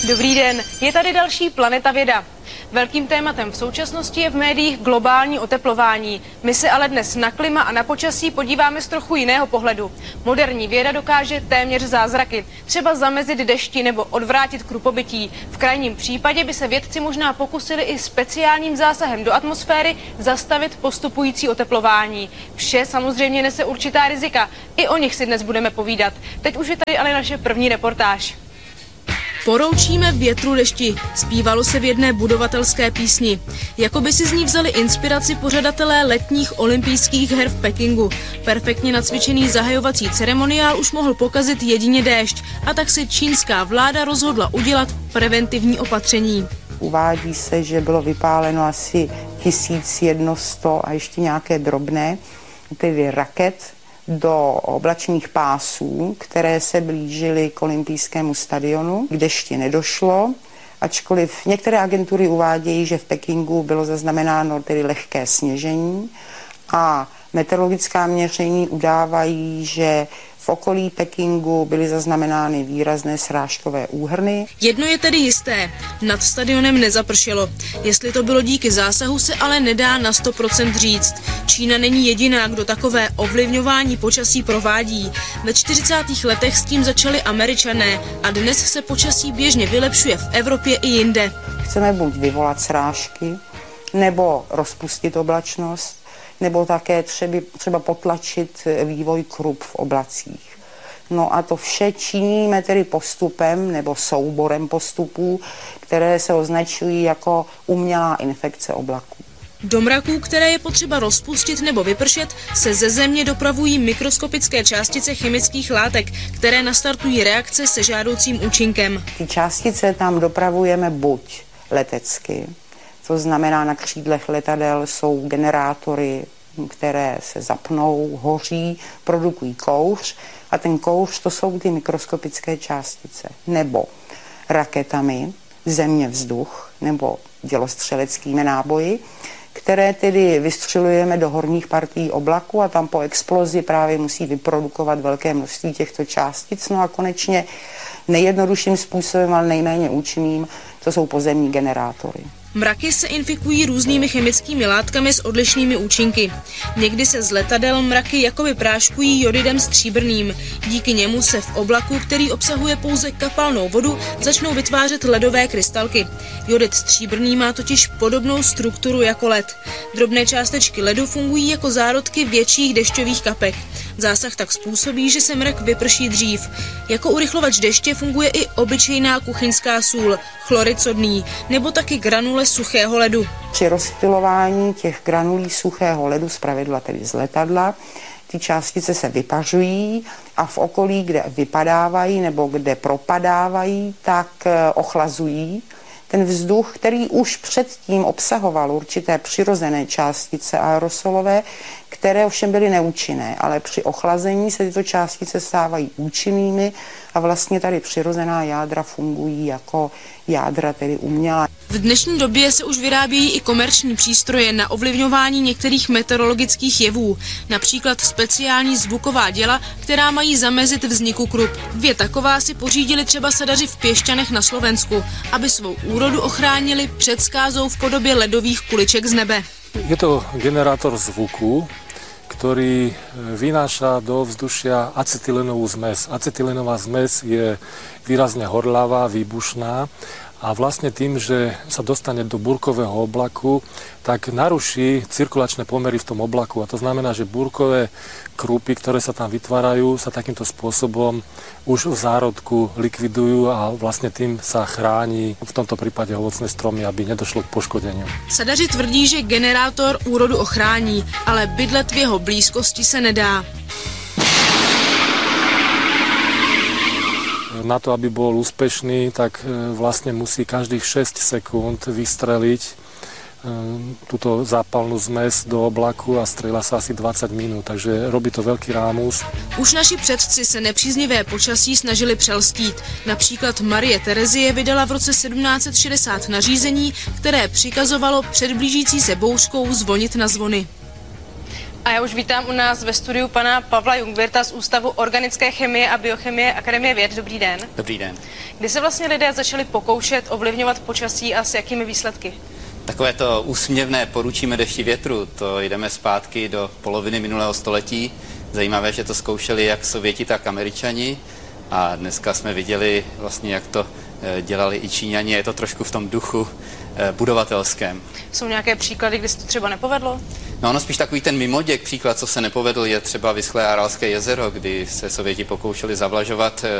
Dobrý den, je tady další Planeta věda. Velkým tématem v současnosti je v médiích globální oteplování. My se ale dnes na klima a na počasí podíváme z trochu jiného pohledu. Moderní věda dokáže téměř zázraky, třeba zamezit dešti nebo odvrátit krupobytí. V krajním případě by se vědci možná pokusili i speciálním zásahem do atmosféry zastavit postupující oteplování. Vše samozřejmě nese určitá rizika. I o nich si dnes budeme povídat. Teď už je tady ale naše první reportáž. Poroučíme větru dešti, zpívalo se v jedné budovatelské písni. Jako by si z ní vzali inspiraci pořadatelé letních olympijských her v Pekingu. Perfektně nacvičený zahajovací ceremoniál už mohl pokazit jedině déšť, a tak se čínská vláda rozhodla udělat preventivní opatření. Uvádí se, že bylo vypáleno asi 1100 a ještě nějaké drobné, tedy raket, do oblačných pásů, které se blížily k olympijskému stadionu. K dešti nedošlo, ačkoliv některé agentury uvádějí, že v Pekingu bylo zaznamenáno tedy lehké sněžení a meteorologická měření udávají, že v okolí Pekingu byly zaznamenány výrazné srážkové úhrny. Jedno je tedy jisté, nad stadionem nezapršelo. Jestli to bylo díky zásahu, se ale nedá na 100% říct. Čína není jediná, kdo takové ovlivňování počasí provádí. Ve 40. letech s tím začali Američané a dnes se počasí běžně vylepšuje v Evropě i jinde. Chceme buď vyvolat srážky, nebo rozpustit oblačnost, nebo také třeba potlačit vývoj krup v oblacích. No a to vše činíme tedy postupem nebo souborem postupů, které se označují jako umělá infekce oblaků. Do mraků, které je potřeba rozpustit nebo vypršet, se ze Země dopravují mikroskopické částice chemických látek, které nastartují reakce se žádoucím účinkem. Ty částice tam dopravujeme buď letecky, to znamená, na křídlech letadel jsou generátory, které se zapnou, hoří, produkují kouř a ten kouř to jsou ty mikroskopické částice. Nebo raketami, země, vzduch, nebo dělostřeleckými náboji, které tedy vystřelujeme do horních partií oblaku a tam po explozi právě musí vyprodukovat velké množství těchto částic. No a konečně nejjednodušším způsobem, ale nejméně účinným, to jsou pozemní generátory. Mraky se infikují různými chemickými látkami s odlišnými účinky. Někdy se z letadel mraky jakoby práškují jodidem stříbrným. Díky němu se v oblaku, který obsahuje pouze kapalnou vodu, začnou vytvářet ledové krystalky. Jodid stříbrný má totiž podobnou strukturu jako led. Drobné částečky ledu fungují jako zárodky větších dešťových kapek. Zásah tak způsobí, že se mrak vyprší dřív. Jako urychlovač deště funguje i obyčejná kuchyňská sůl, chlorid sodný, nebo taky granule suchého ledu. Při rozptylování těch granulí suchého ledu, zpravidla tedy z letadla, ty částice se vypařují a v okolí, kde vypadávají nebo kde propadávají, tak ochlazují. Ten vzduch, který už předtím obsahoval určité přirozené částice aerosolové, které ovšem byly neúčinné, ale při ochlazení se tyto částice stávají účinnými a vlastně tady přirozená jádra fungují jako jádra tedy umělá. V dnešní době se už vyrábějí i komerční přístroje na ovlivňování některých meteorologických jevů, například speciální zvuková děla, která mají zamezit vzniku krup. 2 taková si pořídili třeba sadaři v Piešťanech na Slovensku, aby svou úrodu ochránili před skázou v podobě ledových kuliček z nebe. Je to generátor zvuku, ktorý vynáša do vzdušia acetylenovú zmes. Acetylenová zmes je výrazne horľavá, výbušná a vlastne tým, že sa dostane do búrkového oblaku, tak naruší cirkulačné pomery v tom oblaku. A to znamená, že búrkové krúpy, ktoré sa tam vytvárajú, sa takýmto spôsobom už v zárodku likvidujú a vlastne tým sa chrání v tomto prípade ovocné stromy, aby nedošlo k poškodeniu. Sadaři tvrdí, že generátor úrodu ochrání, ale bydlet v jeho blízkosti se nedá. Na to, aby bol úspešný, tak vlastne musí každých 6 sekúnd vystreliť túto zápalnú zmes do oblaku a strieľa sa asi 20 minút, takže robí to veľký rámus. Už naši předci se nepříznivé počasí snažili přelstít. Například Marie Terezie vydala v roce 1760 nařízení, které přikazovalo před blížící se bouřkou zvonit na zvony. A já už vítám u nás ve studiu pana Pavla Jungwirtha z Ústavu organické chemie a biochemie Akademie věd. Dobrý den. Dobrý den. Kdy se vlastně lidé začali pokoušet ovlivňovat počasí a s jakými výsledky? Takové to úsměvné poručíme dešti větru, to jdeme zpátky do poloviny minulého století. Zajímavé, že to zkoušeli jak Sověti, tak Američani. A dneska jsme viděli vlastně, jak to dělali i Číňani. Je to trošku v tom duchu budovatelském. Jsou nějaké příklady, kdy se to třeba nepovedlo? No ono spíš takový ten mimoděk příklad, co se nepovedl, je třeba vyschlé Aralské jezero, kdy se Sověti pokoušeli zavlažovat